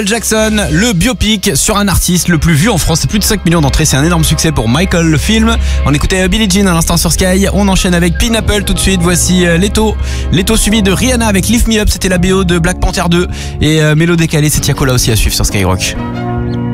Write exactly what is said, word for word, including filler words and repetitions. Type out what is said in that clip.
Jackson, le biopic sur un artiste le plus vu en France, c'est plus de cinq millions d'entrées, c'est un énorme succès pour Michael le film. On écoutait Billie Jean à l'instant sur Sky, on enchaîne avec Pineapple tout de suite, voici Leto. Leto suivi de Rihanna avec Lift Me Up, c'était la B O de Black Panther deux et euh, Mélo décalé, c'est Tiakola aussi à suivre sur Skyrock.